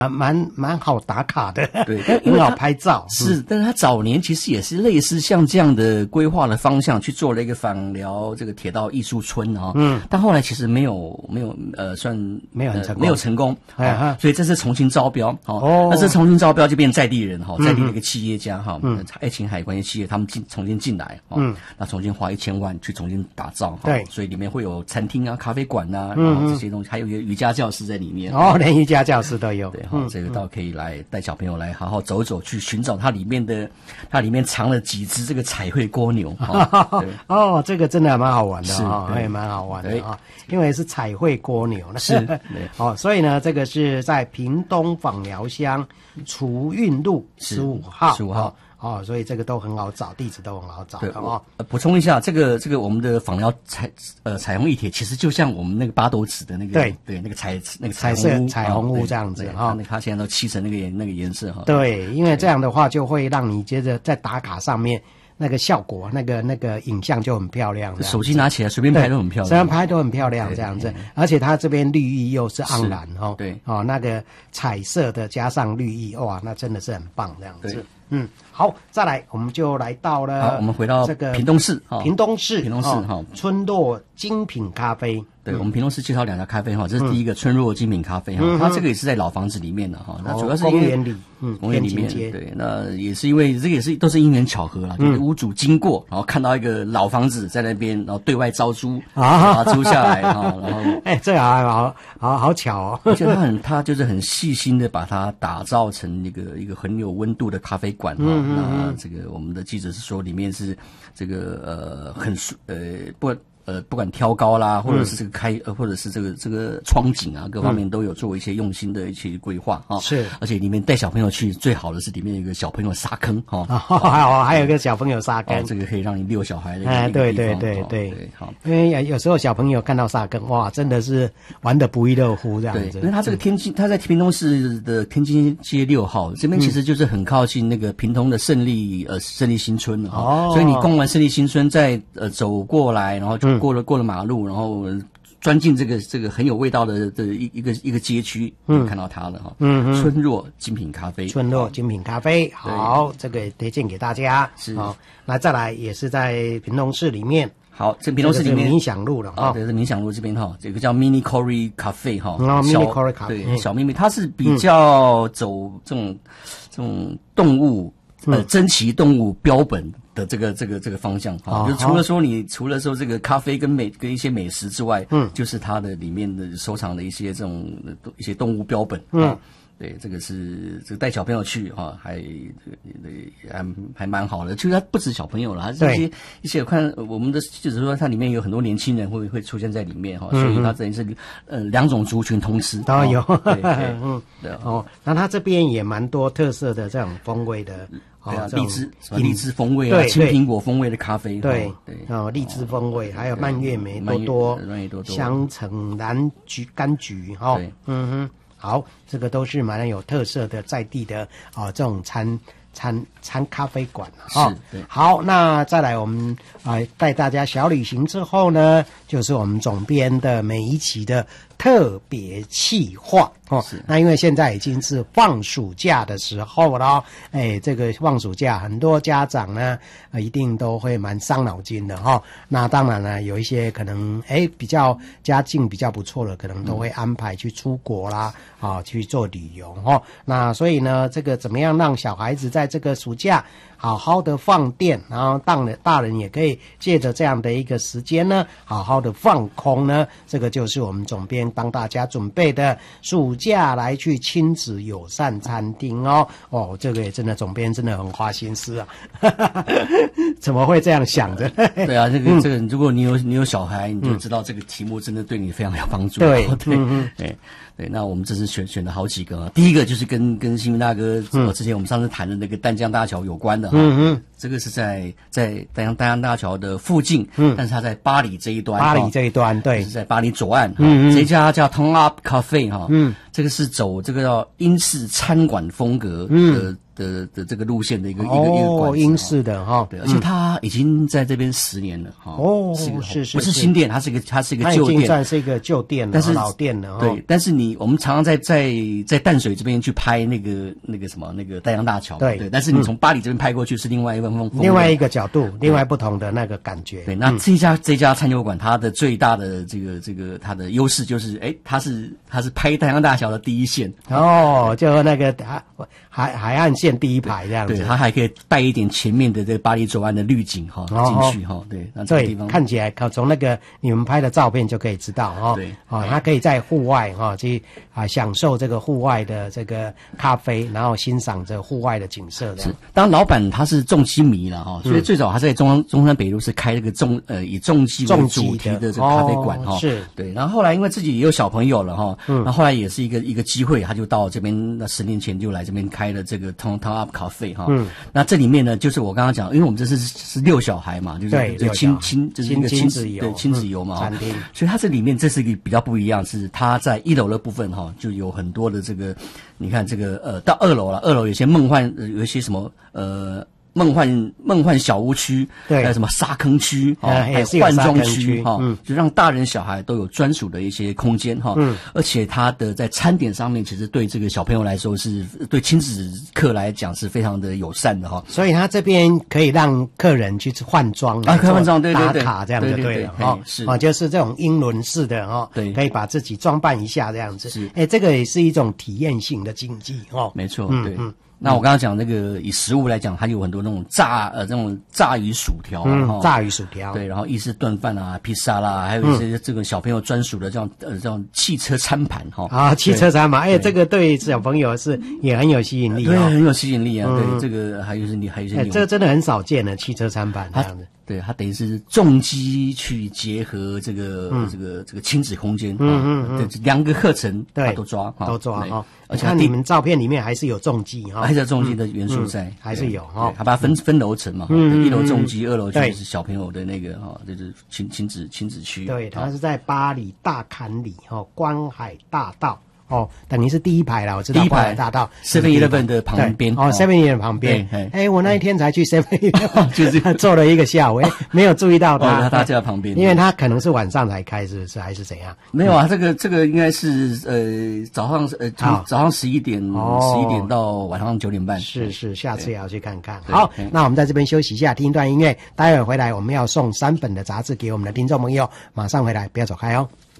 蛮好打卡的， 对， 很好拍照。 是，但是他早年其实也是类似像这样的规划的方向去做了一个枋寮这个铁道艺术村啊，但后来其实没有算没有很成功， 没有成功，所以这次重新招标那这重新招标就变在地人在地的一个企业家爱琴海关系企业他们重新进来那重新花1000万去重新打造对， 所以里面会有餐厅啊、咖啡馆啊，然后这些东西，还有一个瑜伽教室在里面连瑜伽教室都有。 对这个倒可以来带小朋友来好好走走，去寻找它里面藏了几只这个彩绘蜗牛这个真的还蛮好玩的也蛮好玩的因为是彩绘蜗牛是所以呢，这个是在屏东枋寮乡漕运路15号所以这个都很好找，地址都很好找的补充一下，这个我们的枋寮彩虹驿铁其实就像我们那个八斗子的那个对那个彩虹屋这样子它现在都漆成那个颜色对，因为这样的话就会让你接着在打卡上面那个效果，那个影像就很漂亮， 手机拿起来随便拍都很漂亮， 随便拍都很漂亮这样子，而且它这边绿意又是盎然对那个彩色的加上绿意，哇，那真的是很棒这样子。好，再来我们就来到了我们回到这个屏东市村落精品咖啡。 对，我们屏东市介绍2家咖啡这是第一个村落精品咖啡它这个也是在老房子里面的那主要是因为公园里面对，那也是因为这个也是都是因缘巧合啦，就是屋主经过，然后看到一个老房子在那边，然后对外招租把它租下来然后这个好巧而且他就是很细心的把它打造成一个很有温度的咖啡馆那这个我们的记者是说里面是这个不管挑高啦，或者是这个或者是这个窗景啊，各方面都有做一些用心的一些规划是，而且里面带小朋友去最好的是里面有一个小朋友沙坑还有一个小朋友沙坑这个可以让你遛小孩的一个地方对因为有时候小朋友看到沙坑，哇，真的是玩得不亦乐乎这样子。 因为他这个他在屏东市的天津街6号这边，其实就是很靠近那个屏东的胜利新村所以你逛完胜利新村再走过来，然后就过了马路，然后钻进这个很有味道的一个街区，看到它了村落精品咖啡，好，这个推荐给大家是那再来也是在屏东市里面。 好，这屏东市里面冥想路了对，是冥想路这边这个叫 Mini Cory Cafe Mini Cory Cafe 对，小秘密，它是比较走这种动物珍奇动物标本的这个方向就除了说这个咖啡跟一些美食之外，就是它的里面的收藏的一些一些动物标本对，这个带小朋友去还蛮好的。其实它不止小朋友了，还是一些看我们的就是说它里面有很多年轻人会出现在里面所以它等于是2种族群同吃都有对那它这边也蛮多特色的这种风味的荔枝风味啊，青苹果风味的咖啡对荔枝风味，还有蔓越莓多多香橙蓝橘柑橘好，这个都是蛮有特色的在地的这种餐咖啡馆好，那再来我们带大家小旅行之后呢，就是我们总编的每一期的特别企划那因为现在已经是放暑假的时候了这个放暑假很多家长呢一定都会蛮伤脑筋的那当然呢有一些可能比较家境比较不错的，可能都会安排去出国啦去做旅游那所以呢这个怎么样让小孩子在这个暑假好好的放电，然后大人也可以借着这样的一个时间呢好好的放空呢，这个就是我们总编帮大家准备的暑假来去亲子友善餐厅这个也真的总编真的很花心思怎么会这样想着对啊，这个如果你有小孩，你就知道这个题目真的对你非常有帮助对，那我们这次选了好几个第一个就是跟新民大哥之前我们上次谈的那个淡江大桥有关的这个是在淡江大桥的附近但是它在巴黎这一端， 对， 是在巴黎左岸这家叫 Tone Up Cafe 这个是走这个叫英式餐馆风格的这个路线的一个馆子， 英式的哈， 对，而且它已经在这边10年了哈。 哦， 不是新店，它是一个旧店， 算是一个旧店了， 但是老店了。 对，但是我们常常在淡水这边去拍那个淡江大桥，对，但是你从巴黎这边拍过去是另外一个角度，另外不同的那个感觉。 对，那这家餐酒馆它的最大的这个它的优势就是，它是拍淡江大桥的第一线哦，就那个海岸线第一排这样子。 对，它还可以带一点前面的这个巴黎左岸的滤景进去对，那这个地方看起来从那个你们拍的照片就可以知道对， 它可以在户外去享受这个户外的这个咖啡，然后欣赏着户外的景色。 是，当然老板他是重机迷了所以最早他在中山北路是开这个以重机为主题的这个咖啡馆是， 对。然后后来因为自己也有小朋友了那后来也是一个机会，他就到这边，那10年前就来这边开了这个 Tone Up 咖啡那这里面呢，就是我刚刚讲，因为我们这是遛小孩嘛，就是就是一个亲子游嘛餐厅， 所以它这里面这是一个比较不一样，是它在1楼的部分就有很多的这个，你看这个到2楼了，2楼有些梦幻，有一些什么梦幻小屋区， 对， 还有什么沙坑区还有换装区就让大人小孩都有专属的一些空间而且它的在餐点上面，其实对这个小朋友来说是对亲子客来讲是非常的友善的所以他这边可以让客人去换装换装对打卡这样就对了是就是这种英伦式的对， 可以把自己装扮一下这样子。 是， 这个也是一种体验性的经济没错，对。那我刚刚讲那个以食物来讲，它有很多那种这种炸鱼薯条炸鱼薯条对，然后意式炖饭披萨啦，还有一些这个小朋友专属的这种汽车餐盘汽车餐盘，这个对小朋友也很有吸引力对，很有吸引力对，这个还有一些这个真的很少见的汽车餐盘这样子。 对，它等于是重机去结合这个亲子空间2个课程它都抓而且你们照片里面还是有重机还是有重机的元素在还是有它把它分楼层嘛1楼重机，2楼就是小朋友的那个就是亲子区。 对，它是在巴黎大坎里观海大道等于是第一排啦，我知道。 第一排大道 7-Eleven 的旁边 7-Eleven 旁边。我那一天才去 7-Eleven， 就是坐了一个下午，没有注意到它。 它就在旁边， 因为它可能是晚上才开，是不是还是怎样？ 没有这个应该是早上11点到晚上9点半。 是，下次也要去看看。好，那我们在这边休息一下，听一段音乐，待会儿回来我们要送3本的杂志给我们的听众朋友，马上回来，不要走开哦。